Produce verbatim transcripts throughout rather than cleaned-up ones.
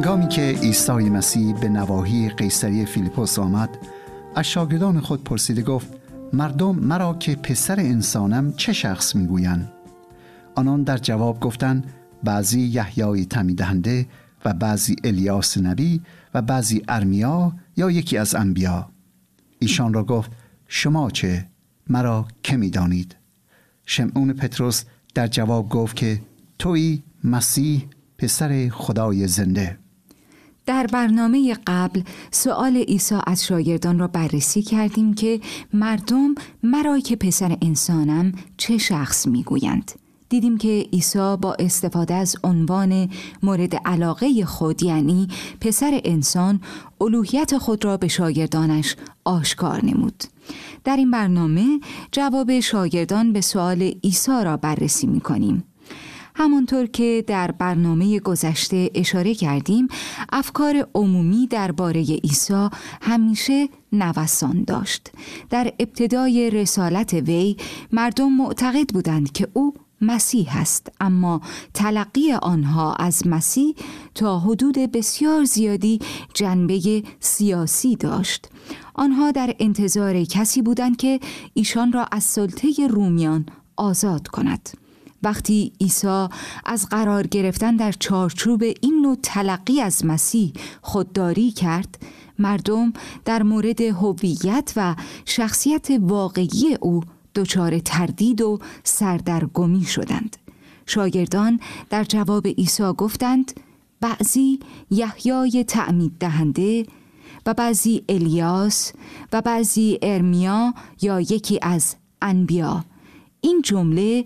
هنگامی که عیسی مسیح به نواحی قیصریه فیلیپوس آمد، از شاگردان خود پرسیده گفت: مردم مرا که پسر انسانم چه شخص میگویند؟ آنان در جواب گفتند: بعضی یحیای تعمید دهنده و بعضی الیاس نبی و بعضی ارمیا یا یکی از انبیا. ایشان را گفت: شما چه؟ مرا که می‌دانید؟ شمعون پطرس در جواب گفت که تویی مسیح پسر خدای زنده. در برنامه قبل سؤال عیسی از شاگردان را بررسی کردیم که مردم مرا که پسر انسانم چه شخص میگویند. دیدیم که عیسی با استفاده از عنوان مورد علاقه خود، یعنی پسر انسان، الوهیت خود را به شاگردانش آشکار نمود. در این برنامه جواب شاگردان به سؤال عیسی را بررسی می‌کنیم. همانطور که در برنامه گذشته اشاره کردیم، افکار عمومی درباره عیسی همیشه نوسان داشت. در ابتدای رسالت وی مردم معتقد بودند که او مسیح است، اما تلقی آنها از مسیح تا حدود بسیار زیادی جنبه سیاسی داشت. آنها در انتظار کسی بودند که ایشان را از سلطه رومیان آزاد کند. وقتی عیسی از قرار گرفتن در چارچوب این نوع تلقی از مسیح خودداری کرد، مردم در مورد هویت و شخصیت واقعی او دچار تردید و سردرگمی شدند. شاگردان در جواب عیسی گفتند: بعضی یحیای تعمید دهنده و بعضی الیاس و بعضی ارمیا یا یکی از انبیا. این جمله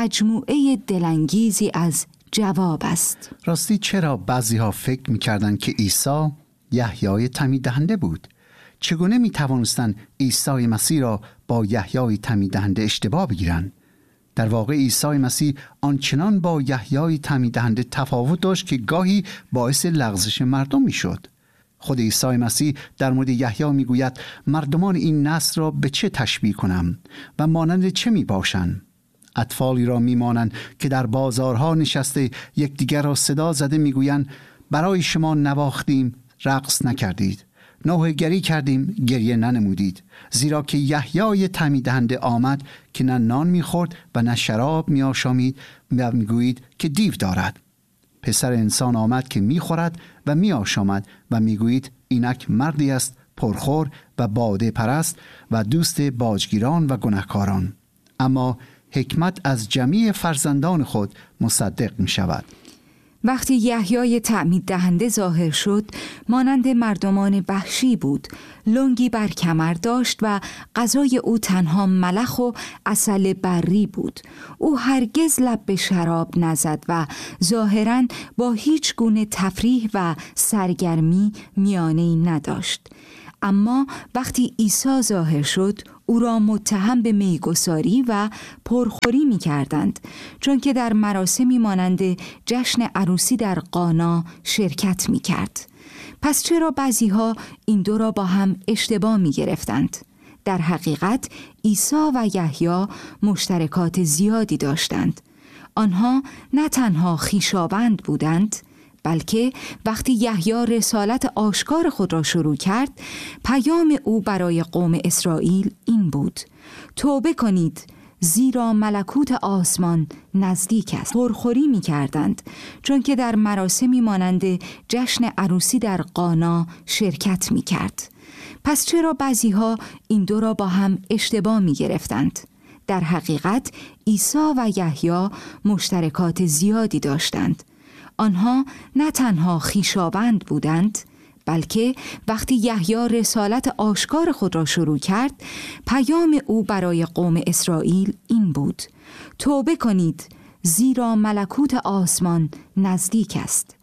مجموعه دلانگیزی از جواب است. راستی چرا بعضی ها فکر می‌کردند که عیسی یحیای تعمید دهنده بود؟ چگونه می‌توانستند عیسی مسیح را با یحیای تعمید دهنده اشتباه بگیرند؟ در واقع عیسی مسیح آنچنان با یحیای تعمید دهنده تفاوت داشت که گاهی باعث لغزش مردم می‌شد. خود عیسی مسیح در مورد یحیی میگوید: مردمان این نسل را به چه تشبیه کنم و مانند چه می باشند؟ اطفالی را می مانند که در بازارها نشسته یکدیگر را صدا زده میگویند: برای شما نواختیم، رقص نکردید، نوحه گری کردیم، گریه ننمودید. زیرا که یحیای تعمید دهنده آمد که نه نان میخورد و نه شراب میآشامید و میگویید که دیو دارد. پسر انسان آمد که میخورد و میآشامد و میگویید اینک مردی است پرخور و باده پرست و دوست باجگیران و گناهکاران. اما حکمت از جمیع فرزندان خود مصدق می شود. وقتی یحیای تعمید دهنده ظاهر شد، مانند مردمان وحشی بود. لنگی بر کمر داشت و غذای او تنها ملخ و عسل بری بود. او هرگز لب به شراب نزد و ظاهراً با هیچ گونه تفریح و سرگرمی میانه‌ای نداشت. اما وقتی عیسی ظاهر شد، او را متهم به میگساری و پرخوری می کردند، چون که در مراسمی مانند جشن عروسی در قانا شرکت می کرد. پس چرا بعضی ها این دو را با هم اشتباه می گرفتند؟ در حقیقت عیسی و یحیی مشترکات زیادی داشتند. آنها نه تنها خویشاوند بودند، بلکه وقتی یحیی رسالت آشکار خود را شروع کرد، پیام او برای قوم اسرائیل این بود: توبه کنید، زیرا ملکوت آسمان نزدیک است. پرخوری می کردند، چون که در مراسمی مانند جشن عروسی در قانا شرکت می کرد. پس چرا بعضی ها این دو را با هم اشتباه می گرفتند؟ در حقیقت عیسی و یحیی مشترکات زیادی داشتند. آنها نه تنها خویشاوند بودند، بلکه وقتی یحیی رسالت آشکار خود را شروع کرد، پیام او برای قوم اسرائیل این بود: توبه کنید، زیرا ملکوت آسمان نزدیک است.